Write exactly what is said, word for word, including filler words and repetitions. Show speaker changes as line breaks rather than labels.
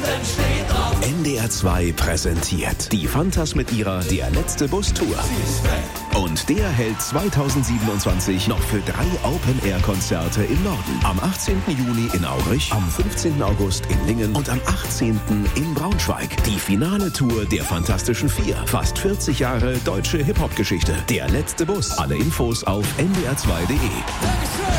N D R zwei präsentiert die Fantas mit ihrer Der letzte Bus Tour. Und der hält zweitausendsiebenundzwanzig noch für drei Open-Air-Konzerte im Norden. Am achtzehnten Juni in Aurich, am fünfzehnten August in Lingen und am achtzehnten in Braunschweig. Die finale Tour der Fantastischen Vier. Fast vierzig Jahre deutsche Hip-Hop-Geschichte. Der letzte Bus. Alle Infos auf n d r zwei punkt d e.